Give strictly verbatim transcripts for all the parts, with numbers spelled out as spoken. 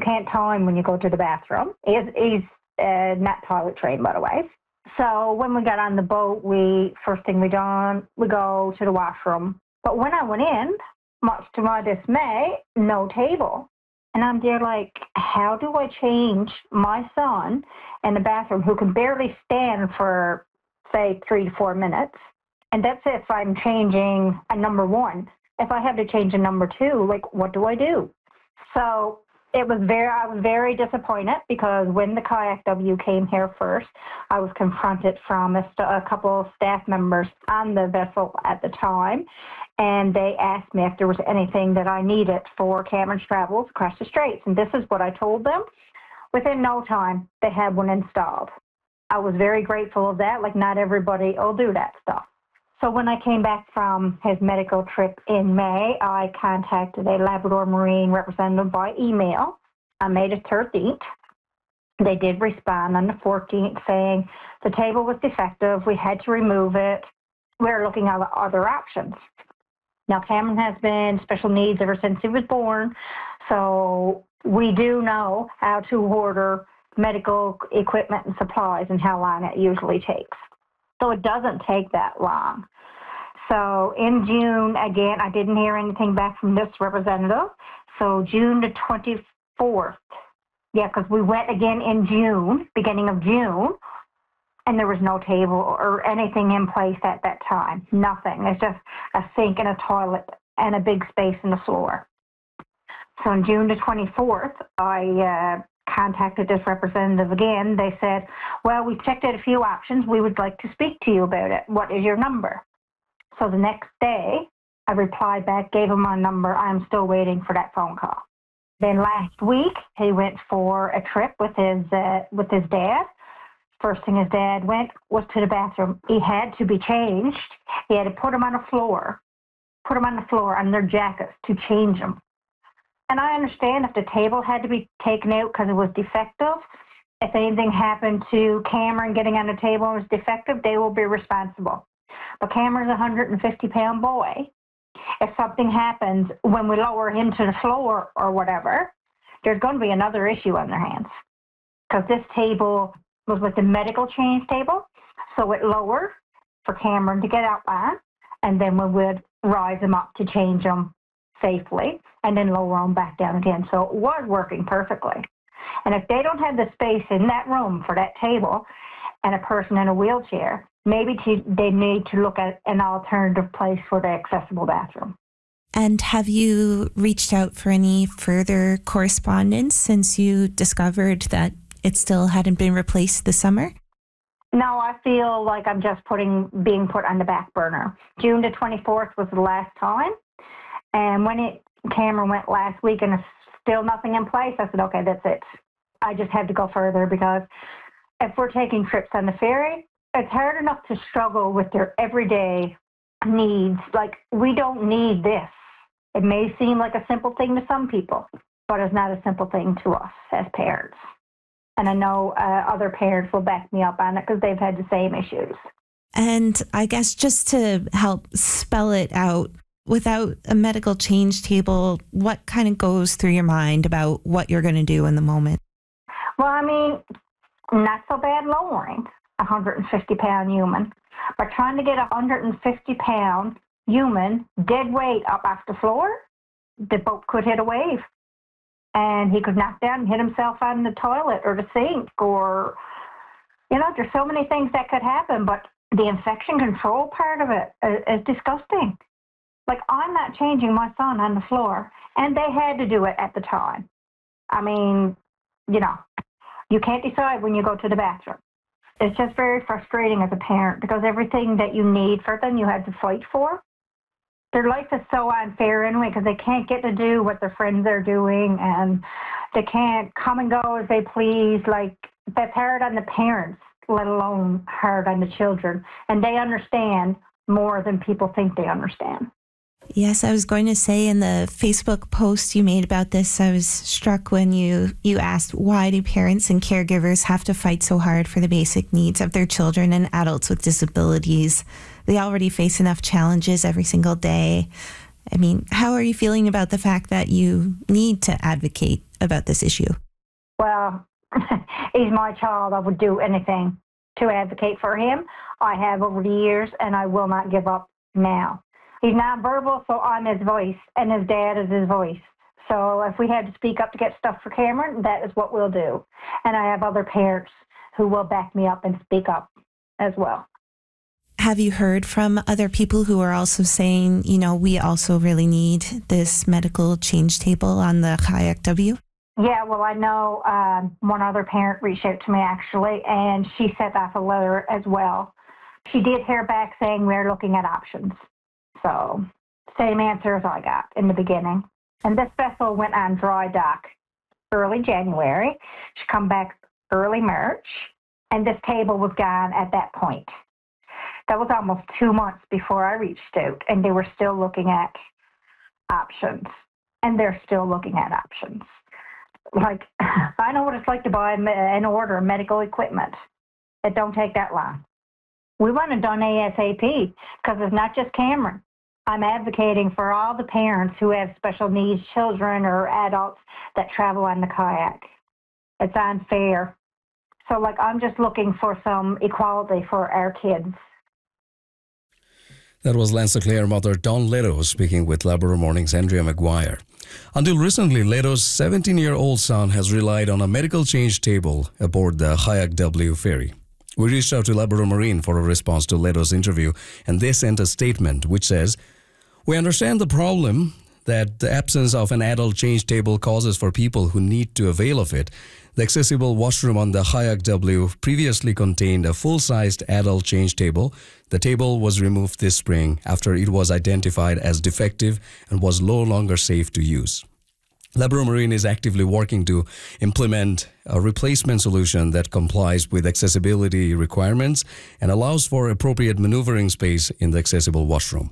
can't time when you go to the bathroom. He's, he's uh, not toilet trained, by the way. So when we got on the boat, we first thing we done, we go to the washroom. But when I went in, much to my dismay, no table. And I'm there like, how do I change my son in the bathroom who can barely stand for, say, three to four minutes? And that's if I'm changing a number one. If I have to change a number two, like, what do I do? So it was very, I was very disappointed because when the Kayak W came here first, I was confronted from a, st- a couple of staff members on the vessel at the time, and they asked me if there was anything that I needed for Cameron's travels across the Straits. And this is what I told them. Within no time, they had one installed. I was very grateful of that. Like, not everybody will do that stuff. So when I came back from his medical trip in May, I contacted a Labrador Marine representative by email on May the thirteenth. They did respond on the fourteenth saying the table was defective. We had to remove it. We're looking at other options. Now, Cameron has been special needs ever since he was born, so we do know how to order medical equipment and supplies and how long it usually takes. So it doesn't take that long. So in June, again, I didn't hear anything back from this representative. So June the twenty-fourth, yeah, because we went again in June, beginning of June, and there was no table or anything in place at that time. Nothing. It's just a sink and a toilet and a big space in the floor. So on June the twenty-fourth, I uh, contacted this representative again. They said, well, we've checked out a few options. We would like to speak to you about it. What is your number? So the next day, I replied back, gave him my number. I'm still waiting for that phone call. Then last week, he went for a trip with his uh, with his dad. First thing his dad went was to the bathroom. He had to be changed. He had to put him on the floor, put him on the floor on their jackets to change them. And I understand if the table had to be taken out because it was defective. If anything happened to Cameron getting on the table and was defective, they will be responsible. But Cameron's a one hundred fifty pound boy. If something happens when we lower him to the floor or whatever, there's going to be another issue on their hands. Because this table was with the medical change table, so it lowered for Cameron to get out on, and then we would rise him up to change him safely, and then lower him back down again. So it was working perfectly. And if they don't have the space in that room for that table and a person in a wheelchair, maybe to, they need to look at an alternative place for the accessible bathroom. And have you reached out for any further correspondence since you discovered that it still hadn't been replaced this summer? No, I feel like I'm just putting being put on the back burner. June the twenty-fourth was the last time. And when it Cameron went last week and there's still nothing in place, I said, okay, that's it. I just had to go further because if we're taking trips on the ferry, it's hard enough to struggle with their everyday needs. Like, we don't need this. It may seem like a simple thing to some people, but it's not a simple thing to us as parents. And I know uh, other parents will back me up on it because they've had the same issues. And I guess just to help spell it out, without a medical change table, what kind of goes through your mind about what you're going to do in the moment? Well, I mean, not so bad lowering a one hundred fifty pound human, but trying to get a one hundred fifty pound human dead weight up off the floor, the boat could hit a wave. And he could knock down and hit himself on the toilet or the sink or, you know, there's so many things that could happen, but the infection control part of it is, is disgusting. Like, I'm not changing my son on the floor, and they had to do it at the time. I mean, you know, you can't decide when you go to the bathroom. It's just very frustrating as a parent because everything that you need for them, you had to fight for. Their life is so unfair anyway because they can't get to do what their friends are doing, and they can't come and go as they please. Like, that's hard on the parents, let alone hard on the children. And they understand more than people think they understand. Yes, I was going to say in the Facebook post you made about this, I was struck when you, you asked, why do parents and caregivers have to fight so hard for the basic needs of their children and adults with disabilities? They already face enough challenges every single day. I mean, how are you feeling about the fact that you need to advocate about this issue? Well, he's my child. I would do anything to advocate for him. I have over the years, and I will not give up now. He's nonverbal, so I'm his voice, and his dad is his voice. So if we had to speak up to get stuff for Cameron, that is what we'll do. And I have other parents who will back me up and speak up as well. Have you heard from other people who are also saying, you know, we also really need this medical change table on the Kayak W? Yeah, well, I know um, one other parent reached out to me, actually, and she sent off a letter as well. She did hear back saying we're looking at options. So same answer as I got in the beginning. And this vessel went on dry dock early January. She come back early March, and this table was gone at that point. That was almost two months before I reached out, and they were still looking at options, and they're still looking at options. Like, I know what it's like to buy and order medical equipment. It don't take that long. We want it done ASAP because it's not just Cameron. I'm advocating for all the parents who have special needs children or adults that travel on the kayak. It's unfair. So, like, I'm just looking for some equality for our kids. That was Lancer-Clare mother Dawn Leto speaking with Labrador Morning's Andrea McGuire. Until recently, Leto's seventeen-year-old son has relied on a medical change table aboard the Kayak W ferry. We reached out to Labrador Marine for a response to Leto's interview, and they sent a statement which says, "We understand the problem that the absence of an adult change table causes for people who need to avail of it. The accessible washroom on the Kayak W previously contained a full-sized adult change table. The table was removed this spring after it was identified as defective and was no longer safe to use. Labrador Marine is actively working to implement a replacement solution that complies with accessibility requirements and allows for appropriate maneuvering space in the accessible washroom."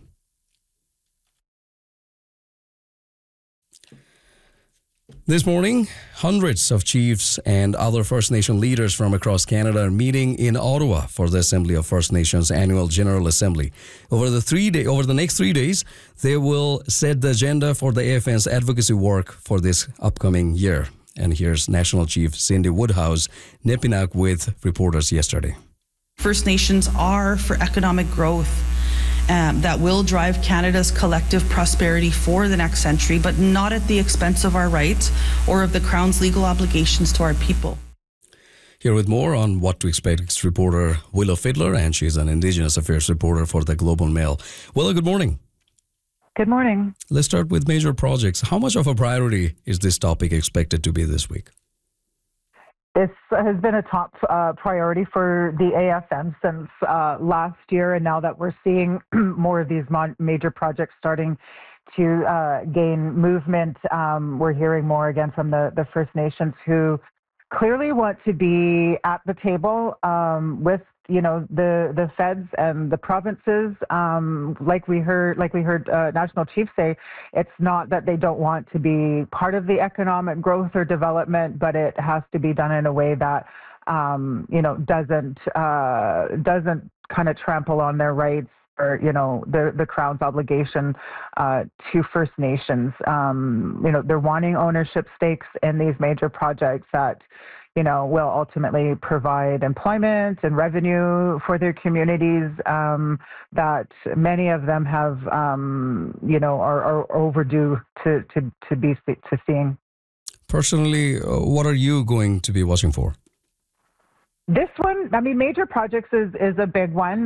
This morning, hundreds of chiefs and other First Nation leaders from across Canada are meeting in Ottawa for the Assembly of First Nations Annual General Assembly. Over the three day, over the next three days, they will set the agenda for the A F N's advocacy work for this upcoming year. And here's National Chief Cindy Woodhouse Nepinak with reporters yesterday. First Nations are for economic growth. Um, that will drive Canada's collective prosperity for the next century, but not at the expense of our rights or of the Crown's legal obligations to our people. Here with more on what to expect is reporter Willow Fiddler, and she's an Indigenous Affairs reporter for the Globe and Mail. Willow, good morning. Good morning. Let's start with major projects. How much of a priority is this topic expected to be this week? This has been a top uh, priority for the A F M since uh, last year, and now that we're seeing more of these mon- major projects starting to uh, gain movement, um, we're hearing more again from the, the First Nations who clearly want to be at the table um, with, you know, the the feds and the provinces. Um, like we heard, like we heard uh, National Chief say, it's not that they don't want to be part of the economic growth or development, but it has to be done in a way that, um, you know, doesn't uh, doesn't kind of trample on their rights or, you know, the the Crown's obligation uh, to First Nations. Um, you know, they're wanting ownership stakes in these major projects that, you know, will ultimately provide employment and revenue for their communities um, that many of them have, um, you know, are, are overdue to, to, to be to seeing. Personally, uh, what are you going to be watching for? This one, I mean, major projects is, is a big one.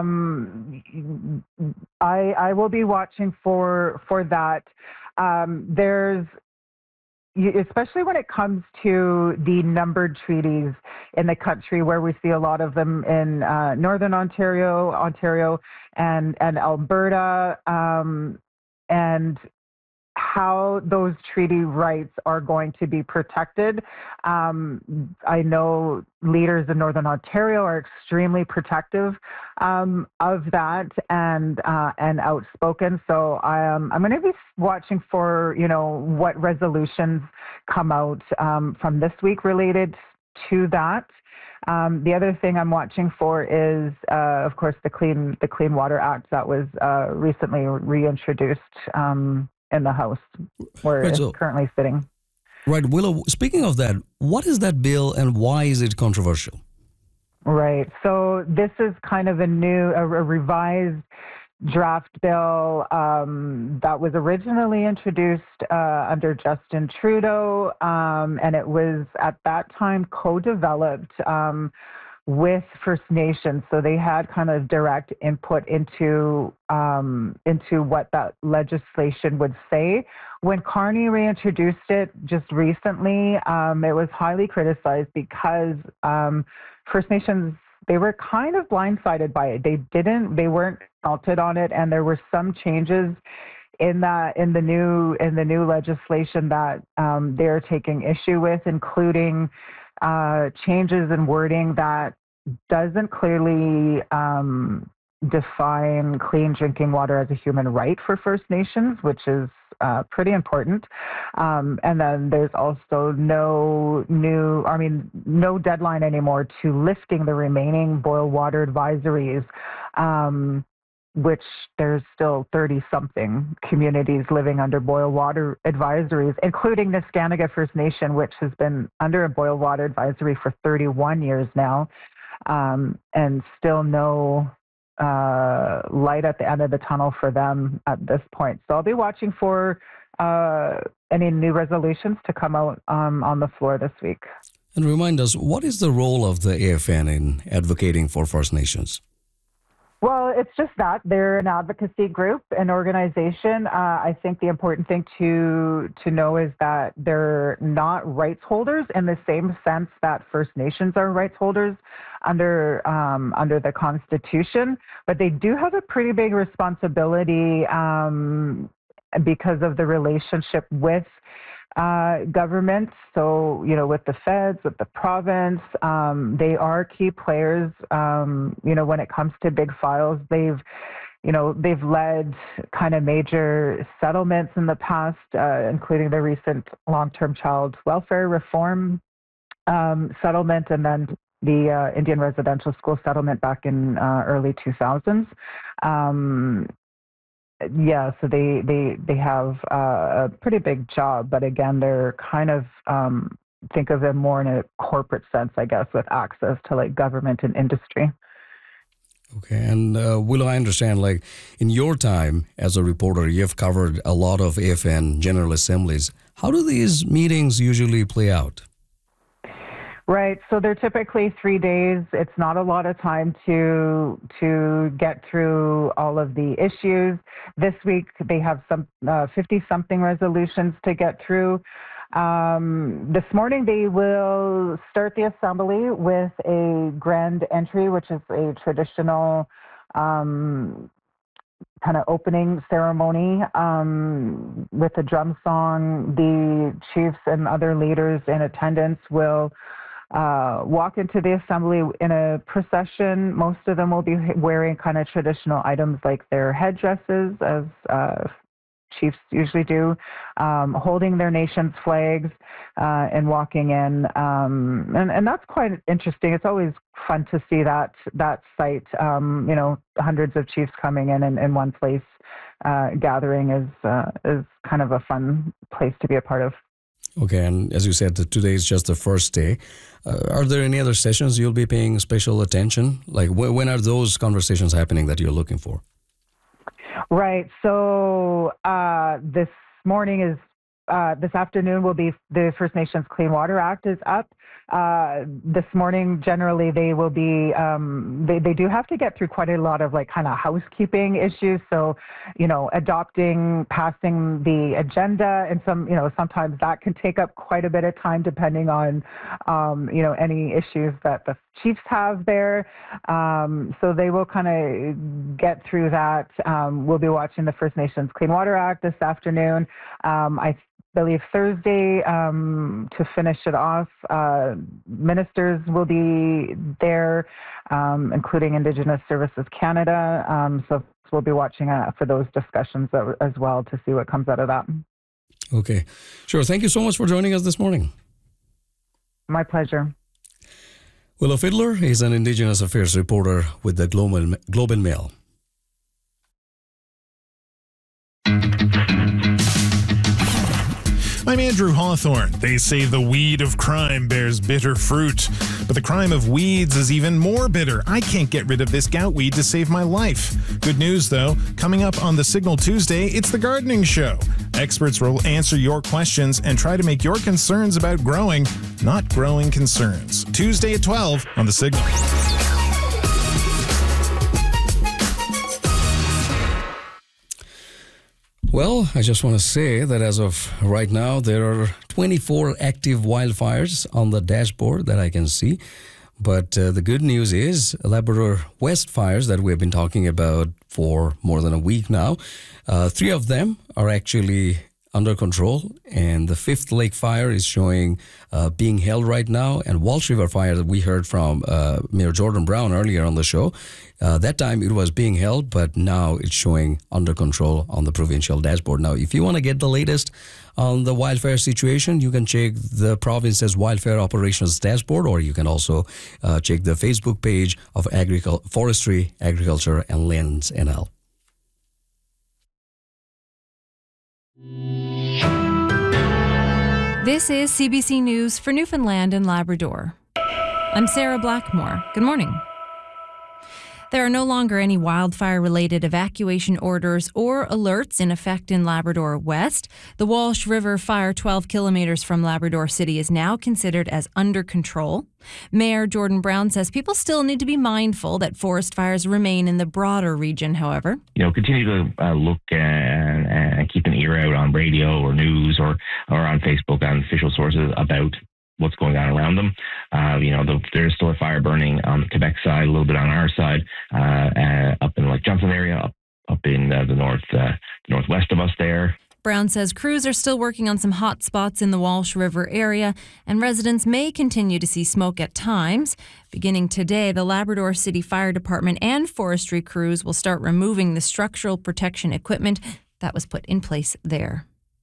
Um, I I will be watching for for that. Um, there's especially when it comes to the numbered treaties in the country, where we see a lot of them in uh, Northern Ontario, Ontario, and and Alberta, um, and how those treaty rights are going to be protected. Um, I know leaders in Northern Ontario are extremely protective um, of that and uh, and outspoken. So I am I'm going to be watching for, you know, what resolutions come out um, from this week related to that. Um, the other thing I'm watching for is, uh, of course, the Clean the Clean Water Act that was uh, recently reintroduced um, in the House, where Right, it's so- currently sitting. Right, Willow, speaking of that, what is that bill and why is it controversial? Right. So this is kind of a new, a, a revised draft bill um, that was originally introduced uh, under Justin Trudeau, um, and it was at that time co-developed um, with First Nations. So they had kind of direct input into um, into what that legislation would say. When Carney reintroduced it just recently, um, it was highly criticized because um, First Nations, they were kind of blindsided by it. They didn't, they weren't consulted on it, and there were some changes in that in the new in the new legislation that um, they're taking issue with, including uh, changes in wording that doesn't clearly um, define clean drinking water as a human right for First Nations, which is uh, pretty important. Um, and then there's also no new, I mean, no deadline anymore to lifting the remaining boil water advisories, um, which there's still thirty-something communities living under boil water advisories, including Niskanaga First Nation, which has been under a boil water advisory for thirty-one years now, um, and still no uh, light at the end of the tunnel for them at this point. So I'll be watching for uh, any new resolutions to come out um, on the floor this week. And remind us, what is the role of the A F N in advocating for First Nations? Well, it's just that they're an advocacy group, an organization. Uh, I think the important thing to to know is that they're not rights holders in the same sense that First Nations are rights holders under um, under the Constitution, but they do have a pretty big responsibility um, because of the relationship with Uh, government. So, you know, with the feds, with the province, um, they are key players. Um, you know, when it comes to big files, they've, you know, they've led kind of major settlements in the past, uh, including the recent long-term child welfare reform um, settlement, and then the uh, Indian residential school settlement back in uh, early two thousands. Um, Yeah, so they they they have uh, a pretty big job, but again, they're kind of um, think of them more in a corporate sense, I guess, with access to like government and industry. Okay, and uh, Willow, I understand, like in your time as a reporter, you've covered a lot of A F N General Assemblies. How do these meetings usually play out? Right. So they're typically three days. It's not a lot of time to to get through all of the issues. This week they have some fifty something resolutions to get through. Um, this morning they will start the assembly with a grand entry, which is a traditional um, kind of opening ceremony um, with a drum song. The chiefs and other leaders in attendance will Uh, walk into the assembly in a procession. Most of them will be wearing kind of traditional items like their headdresses, as uh, chiefs usually do, um, holding their nation's flags uh, and walking in. Um, and, and that's quite interesting. It's always fun to see that that sight. Um, you know, hundreds of chiefs coming in in, in one place, uh, gathering is uh, is kind of a fun place to be a part of. Okay, and as you said, today is just the first day. Uh, are there any other sessions you'll be paying special attention? Like, wh- when are those conversations happening that you're looking for? Right. So uh, this morning is, uh, this afternoon will be the First Nations Clean Water Act is up. Uh, this morning, generally, they will be, um, they, they do have to get through quite a lot of like kind of housekeeping issues. So, you know, adopting, passing the agenda, and some, you know, sometimes that can take up quite a bit of time depending on, um, you know, any issues that the chiefs have there. Um, so they will kind of get through that. Um, we'll be watching the First Nations Clean Water Act this afternoon. Um, I believe Thursday, um, to finish it off, uh, ministers will be there, um, including Indigenous Services Canada. Um, so we'll be watching uh, for those discussions as well to see what comes out of that. Okay, sure. Thank you so much for joining us this morning. My pleasure. Willow Fiddler is an Indigenous Affairs reporter with the Globe, Globe and Mail. I'm Andrew Hawthorne. They say the weed of crime bears bitter fruit, but the crime of weeds is even more bitter. I can't get rid of this gout weed to save my life. Good news, though. Coming up on the Signal Tuesday, it's the Gardening Show. Experts will answer your questions and try to make your concerns about growing not growing concerns. Tuesday at twelve on the Signal. Well, I just want to say that as of right now, there are twenty-four active wildfires on the dashboard that I can see. But uh, the good news is Labrador West fires that we've been talking about for more than a week now, uh, three of them are actually under control, and the fifth lake fire is showing uh, being held right now, and Walsh River fire that we heard from uh, Mayor Jordan Brown earlier on the show, uh, that time it was being held, but now it's showing under control on the provincial dashboard. Now, if you want to get the latest on the wildfire situation, you can check the province's wildfire operations dashboard, or you can also uh, check the Facebook page of Agricul- Forestry, Agriculture and Lands N L. This is C B C News for Newfoundland and Labrador. I'm Sarah Blackmore. Good morning. There are no longer any wildfire-related evacuation orders or alerts in effect in Labrador West. The Walsh River fire twelve kilometres from Labrador City is now considered as under control. Mayor Jordan Brown says people still need to be mindful that forest fires remain in the broader region, however. You know, continue to uh, look and, and keep an ear out on radio or news or, or on Facebook on official sources about what's going on around them. Uh, you know, the, there's still a fire burning on the Quebec side, a little bit on our side, uh, uh, up in the Lake Johnson area, up, up in uh, the north, uh, northwest of us there. Brown says crews are still working on some hot spots in the Walsh River area, and residents may continue to see smoke at times. Beginning today, the Labrador City Fire Department and forestry crews will start removing the structural protection equipment that was put in place there.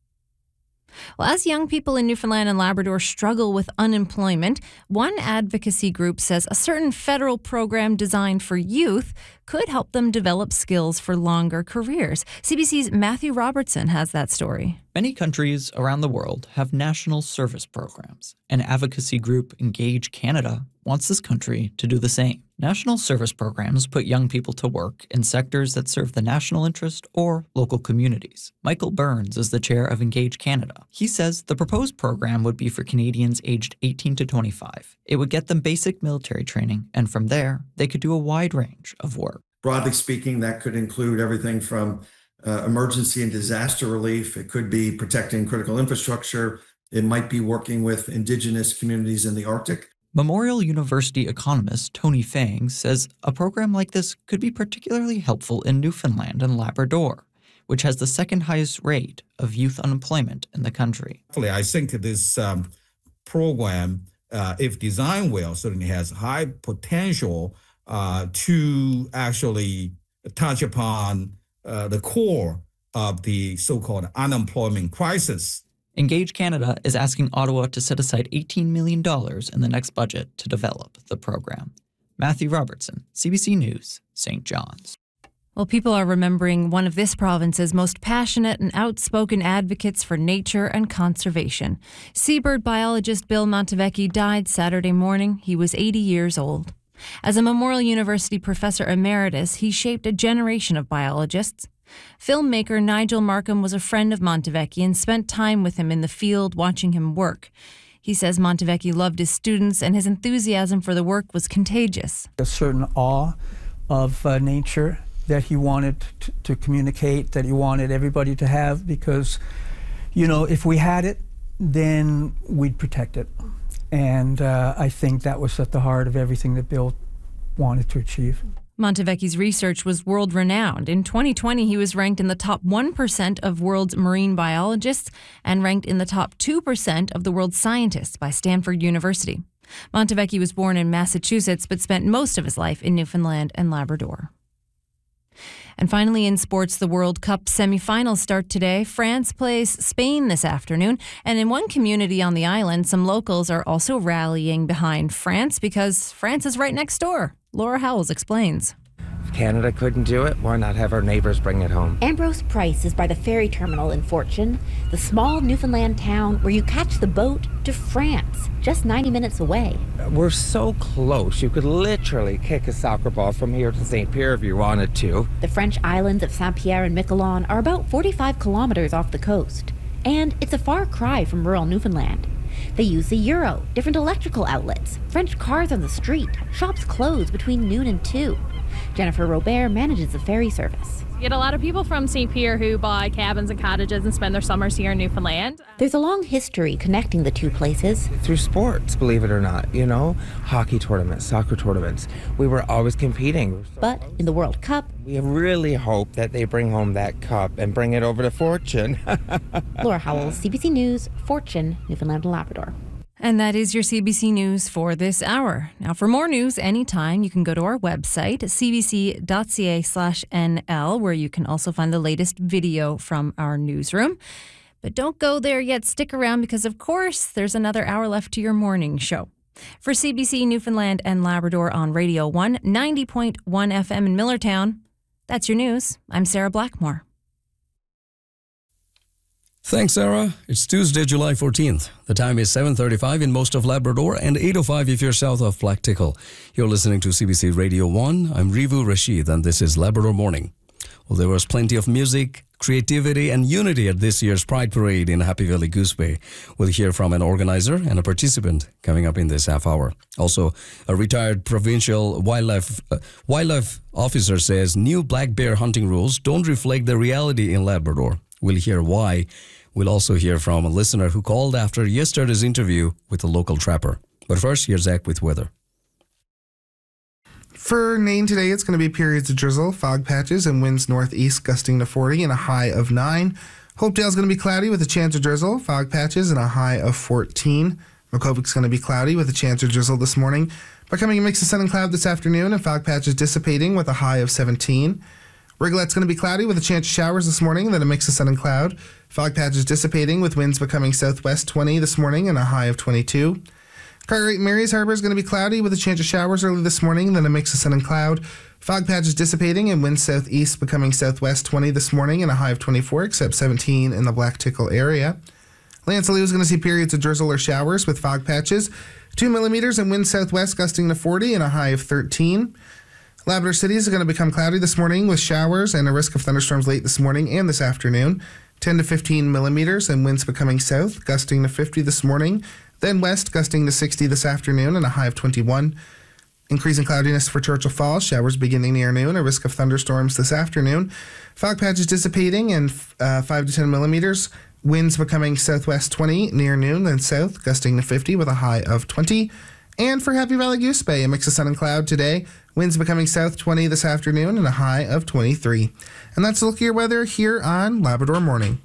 Well, as young people in Newfoundland and Labrador struggle with unemployment, one advocacy group says a certain federal program designed for youth could help them develop skills for longer careers. C B C's Matthew Robertson has that story. Many countries around the world have national service programs. An advocacy group, Engage Canada, wants this country to do the same. National service programs put young people to work in sectors that serve the national interest or local communities. Michael Burns is the chair of Engage Canada. He says the proposed program would be for Canadians aged eighteen to twenty-five. It would get them basic military training, and from there, they could do a wide range of work. Broadly speaking, that could include everything from uh, emergency and disaster relief. It could be protecting critical infrastructure. It might be working with Indigenous communities in the Arctic. Memorial University economist Tony Fang says a program like this could be particularly helpful in Newfoundland and Labrador, which has the second highest rate of youth unemployment in the country. I think this um, program, uh, if designed well, certainly has high potential uh, to actually touch upon uh, the core of the so-called unemployment crisis. Engage Canada is asking Ottawa to set aside eighteen million dollars in the next budget to develop the program. Matthew Robertson, C B C News, Saint John's. Well, people are remembering one of this province's most passionate and outspoken advocates for nature and conservation. Seabird biologist Bill Montevecchi died Saturday morning. He was eighty years old. As a Memorial University professor emeritus, he shaped a generation of biologists. Filmmaker Nigel Markham was a friend of Montevecchi and spent time with him in the field watching him work. He says Montevecchi loved his students and his enthusiasm for the work was contagious. A certain awe of uh, nature that he wanted to, to communicate, that he wanted everybody to have, because, you know, if we had it, then we'd protect it. And uh, I think that was at the heart of everything that Bill wanted to achieve. Montevecchi's research was world-renowned. In twenty twenty, he was ranked in the top one percent of world's marine biologists and ranked in the top two percent of the world's scientists by Stanford University. Montevecchi was born in Massachusetts but spent most of his life in Newfoundland and Labrador. And finally, in sports, the World Cup semifinals start today. France plays Spain this afternoon. And in one community on the island, some locals are also rallying behind France because France is right next door. Laura Howells explains. If Canada couldn't do it, why not have our neighbours bring it home? Ambrose Price is by the ferry terminal in Fortune, the small Newfoundland town where you catch the boat to France, just ninety minutes away. We're so close. You could literally kick a soccer ball from here to Saint Pierre if you wanted to. The French islands of Saint-Pierre and Miquelon are about forty-five kilometers off the coast, and it's a far cry from rural Newfoundland. They use the euro, different electrical outlets, French cars on the street, shops close between noon and two. Jennifer Robert manages the ferry service. You get a lot of people from Saint Pierre who buy cabins and cottages and spend their summers here in Newfoundland. There's a long history connecting the two places. Through sports, believe it or not, you know, hockey tournaments, soccer tournaments. We were always competing. But in the World Cup, we really hope that they bring home that cup and bring it over to Fortune. Laura Howells, C B C News, Fortune, Newfoundland and Labrador. And that is your C B C News for this hour. Now, for more news anytime, you can go to our website, c b c dot c a slash n l, where you can also find the latest video from our newsroom. But don't go there yet. Stick around because, of course, there's another hour left to your morning show. For C B C Newfoundland and Labrador on Radio one, ninety point one F M in Millertown, that's your news. I'm Sarah Blackmore. Thanks, Sarah. It's Tuesday, July fourteenth. The time is seven thirty-five in most of Labrador and eight oh five if you're south of Black Tickle. You're listening to C B C Radio one. I'm Rivu Rashid, and this is Labrador Morning. Well, there was plenty of music, creativity, and unity at this year's Pride Parade in Happy Valley Goose Bay. We'll hear from an organizer and a participant coming up in this half hour. Also, a retired provincial wildlife uh, wildlife officer says new black bear hunting rules don't reflect the reality in Labrador. We'll hear why. We'll also hear from a listener who called after yesterday's interview with a local trapper. But first, here's Zach with weather. For Nain today, it's going to be periods of drizzle, fog patches, and winds northeast gusting to forty and a high of nine. Hopedale's going to be cloudy with a chance of drizzle, fog patches, and a high of fourteen. Makkovic's going to be cloudy with a chance of drizzle this morning, becoming a mix of sun and cloud this afternoon, and fog patches dissipating with a high of seventeen. Rigolette's going to be cloudy with a chance of showers this morning, then a mix of sun and cloud. Fog patches dissipating with winds becoming southwest twenty this morning and a high of twenty-two. Cartwright Mary's Harbor is going to be cloudy with a chance of showers early this morning, then a mix of sun and cloud. Fog patches dissipating and winds southeast becoming southwest twenty this morning and a high of twenty-four, except seventeen in the Black Tickle area. Lancelot is going to see periods of drizzle or showers with fog patches, two millimeters and winds southwest gusting to forty and a high of thirteen. Labrador City is going to become cloudy this morning with showers and a risk of thunderstorms late this morning and this afternoon. ten to fifteen millimeters and winds becoming south, gusting to fifty this morning, then west, gusting to sixty this afternoon and a high of twenty-one. Increasing cloudiness for Churchill Falls, showers beginning near noon, a risk of thunderstorms this afternoon. Fog patches dissipating and uh, five to ten millimeters. Winds becoming southwest twenty near noon, then south, gusting to fifty with a high of twenty. And for Happy Valley Goose Bay, a mix of sun and cloud today. Winds becoming south twenty this afternoon and a high of twenty-three. And that's a look at your weather here on Labrador Morning.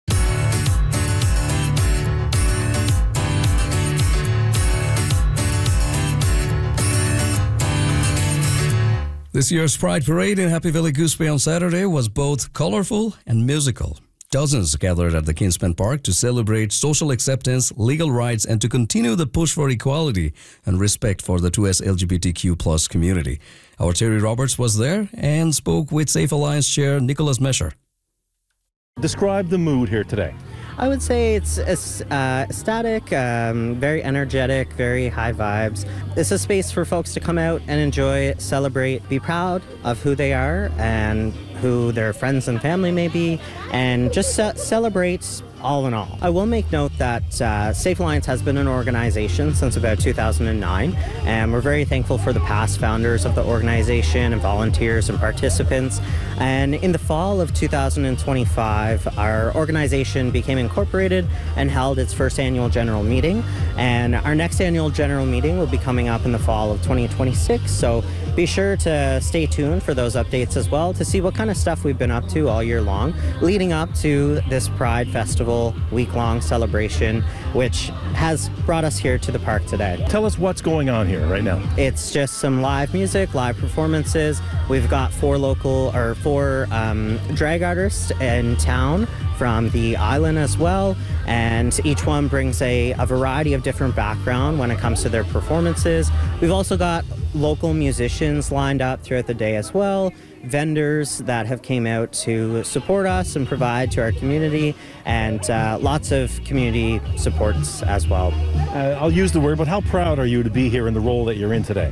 This year's Pride Parade in Happy Valley Goose Bay on Saturday was both colorful and musical. Dozens gathered at the Kinsman Park to celebrate social acceptance, legal rights, and to continue the push for equality and respect for the two S L G B T Q plus community. Our Terry Roberts was there and spoke with Safe Alliance Chair Nicholas Mesher. Describe the mood here today. I would say it's uh, static, um, very energetic, very high vibes. It's a space for folks to come out and enjoy, celebrate, be proud of who they are and who their friends and family may be, and just ce- celebrate all in all. I will make note that uh, Safe Alliance has been an organization since about two thousand nine, and we're very thankful for the past founders of the organization and volunteers and participants. And in the fall of two thousand twenty-five, our organization became incorporated and held its first annual general meeting. And our next annual general meeting will be coming up in the fall of twenty twenty-six. So be sure to stay tuned for those updates as well to see what kind of stuff we've been up to all year long, leading up to this Pride Festival week-long celebration, which has brought us here to the park today. Tell us what's going on here right now. It's just some live music, live performances. We've got four local or four um, drag artists in town from the island as well, and each one brings a, a variety of different background when it comes to their performances. We've also got local musicians lined up throughout the day as well, vendors that have came out to support us and provide to our community, and uh, lots of community supports as well. Uh, I'll use the word, but how proud are you to be here in the role that you're in today?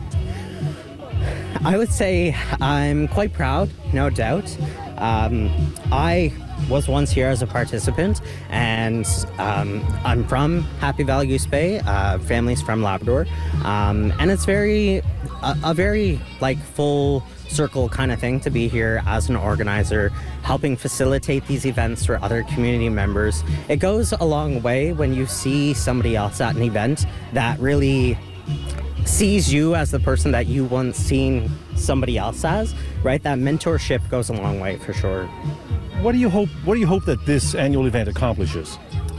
I would say I'm quite proud, no doubt. Um, I was once here as a participant, and um, I'm from Happy Valley Goose Bay, uh, family's from Labrador, um, and it's very, a, a very like full circle kind of thing to be here as an organizer, helping facilitate these events for other community members. It goes a long way when you see somebody else at an event that really sees you as the person that you once seen somebody else as, right? That mentorship goes a long way for sure. What do you hope? What do you hope that this annual event accomplishes?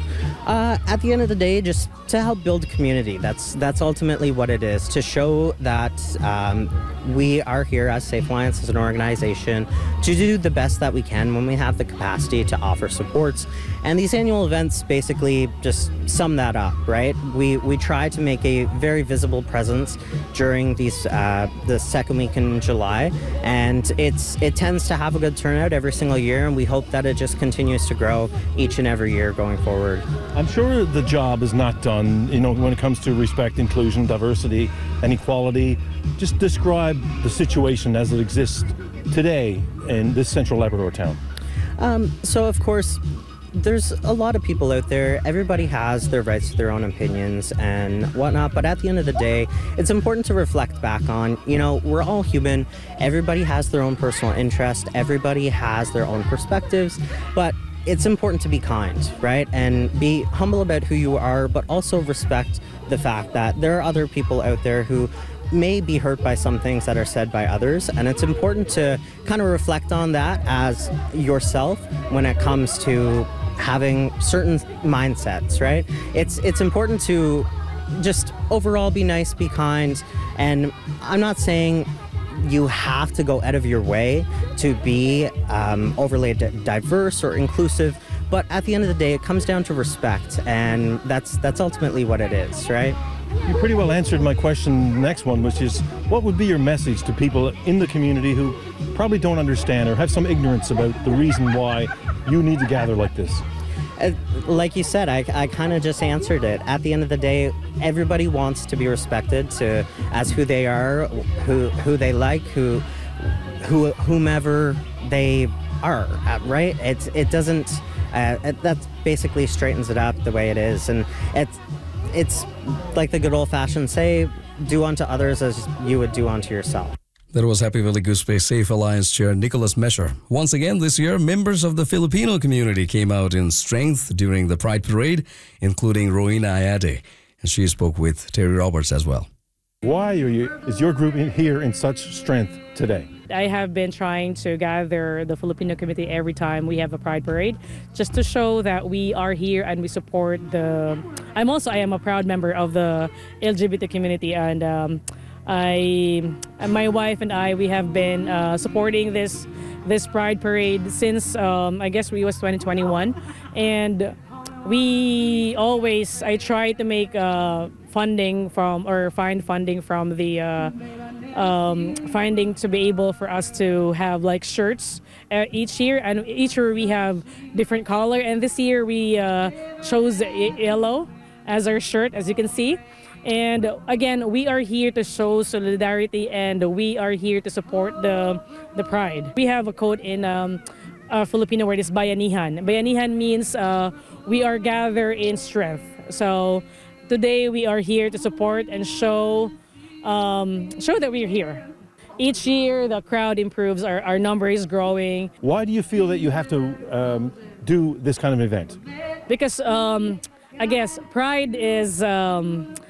Uh, at the end of the day, just to help build community. That's that's ultimately what it is. To show that um, we are here as Safe Alliance as an organization to do the best that we can when we have the capacity to offer supports. And these annual events basically just sum that up, right? We we try to make a very visible presence during these uh, the second week in July, and it's it tends to have a good turnout every single year, and we hope that it just continues to grow each and every year going forward. I'm sure the job is not done, you know, when it comes to respect, inclusion, diversity, and equality. Just describe the situation as it exists today in this central Labrador town. Um, so, of course, there's a lot of people out there. Everybody has their rights to their own opinions and whatnot, but at the end of the day, it's important to reflect back on, you know, we're all human. Everybody has their own personal interest. Everybody has their own perspectives, but it's important to be kind, right? And be humble about who you are, but also respect the fact that there are other people out there who may be hurt by some things that are said by others, and it's important to kind of reflect on that as yourself when it comes to having certain mindsets, right? It's it's important to just overall be nice, be kind, and I'm not saying you have to go out of your way to be um, overly d- diverse or inclusive, but at the end of the day, it comes down to respect, and that's that's ultimately what it is, right? You pretty well answered my question, the next one, which is, what would be your message to people in the community who probably don't understand or have some ignorance about the reason why you need to gather like this? Uh, like you said, I, I kind of just answered it. At the end of the day, everybody wants to be respected to as who they are, who who they like, who who whomever they are, right? It's it doesn't. Uh, it, that basically straightens it up the way it is, and it's it's like the good old-fashioned say, "Do unto others as you would do unto yourself." That was Happy Valley Goose Bay Safe Alliance Chair Nicholas Mesher. Once again this year, members of the Filipino community came out in strength during the Pride Parade, including Rowena Ayade, and she spoke with Terry Roberts as well. Why are you, is your group in here in such strength today? I have been trying to gather the Filipino community every time we have a Pride Parade, just to show that we are here and we support the... I'm also, I am a proud member of the L G B T community, and um, I, and my wife and I, we have been uh, supporting this this Pride Parade since um, I guess we was twenty twenty-one, and we always I try to make uh, funding from or find funding from the uh, um, finding to be able for us to have like shirts uh, each year, and each year we have different color, and this year we uh, chose yellow as our shirt, as you can see. And again, we are here to show solidarity, and we are here to support the the Pride. We have a quote in um, uh, Filipino word is bayanihan. Bayanihan means uh, we are gathered in strength. So today we are here to support and show um, show that we're here. Each year the crowd improves, our, our number is growing. Why do you feel that you have to um, do this kind of event? Because um, I guess Pride is... Um,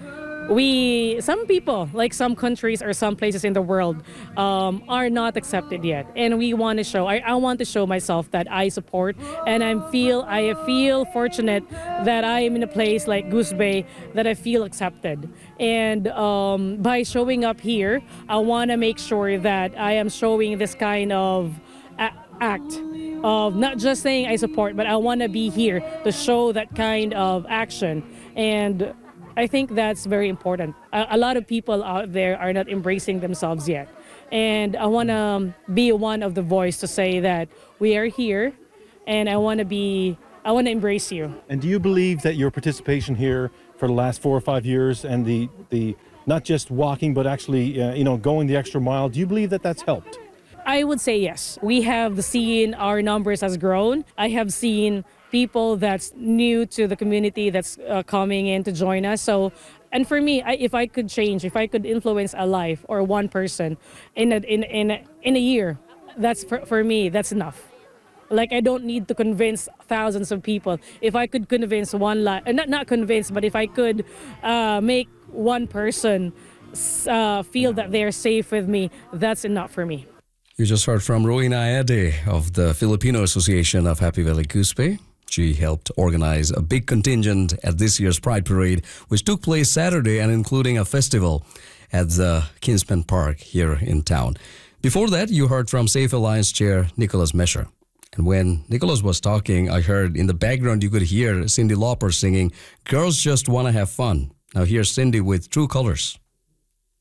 we some people, like some countries or some places in the world, um, are not accepted yet, and we want to show. I, I want to show myself that I support, and I feel I feel fortunate that I am in a place like Goose Bay that I feel accepted. And um, by showing up here, I want to make sure that I am showing this kind of a- act of not just saying I support, but I want to be here to show that kind of action. And I think that's very important. A, a lot of people out there are not embracing themselves yet. And I want to um, be one of the voice to say that we are here, and I want to be, I want to embrace you. And do you believe that your participation here for the last four or five years and the, the not just walking, but actually, uh, you know, going the extra mile, do you believe that that's helped? I would say yes. We have seen our numbers has grown. I have seen people that's new to the community that's uh, coming in to join us. So, and for me, I, if I could change, if I could influence a life or one person in a, in in a, in a year, that's for, for me, that's enough. Like, I don't need to convince thousands of people. If I could convince one life, not not convince, but if I could uh, make one person uh, feel that they're safe with me, that's enough for me. You just heard from Rowena Ede of the Filipino Association of Happy Valley Goose Bay. She helped organize a big contingent at this year's Pride Parade, which took place Saturday and including a festival at the Kinsman Park here in town. Before that, you heard from Safe Alliance Chair Nicholas Mesher. And when Nicholas was talking, I heard in the background you could hear Cyndi Lauper singing, "Girls Just Wanna Have Fun." Now here's Cyndi with True Colors.